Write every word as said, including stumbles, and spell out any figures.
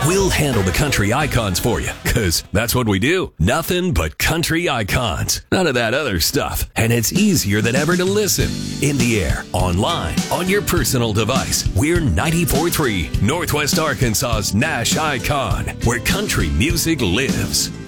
We'll handle the country icons for you, because that's what we do. Nothing but country icons. None of that other stuff. And it's easier than ever to listen. In the air, online, on your personal device. We're ninety-four point three, Northwest Arkansas's Nash Icon, where country music lives.